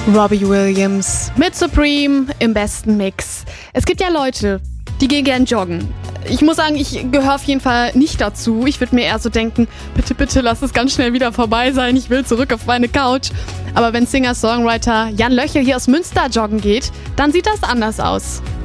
Robbie Williams mit Supreme im besten Mix. Es gibt ja Leute, die gehen gern joggen. Ich muss sagen, ich gehöre auf jeden Fall nicht dazu. Ich würde mir eher so denken, bitte, bitte lass es ganz schnell wieder vorbei sein. Ich will zurück auf meine Couch. Aber wenn Singer-Songwriter Jan Löchel hier aus Münster joggen geht, dann sieht das anders aus.